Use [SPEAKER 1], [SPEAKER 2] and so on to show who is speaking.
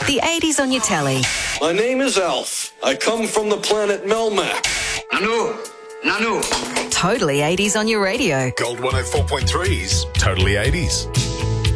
[SPEAKER 1] The 80s on your telly.
[SPEAKER 2] My name is Alf. I come from the planet Melmac.
[SPEAKER 3] Nanu.
[SPEAKER 1] Totally 80s on your radio.
[SPEAKER 4] Gold 104.3's Totally 80s.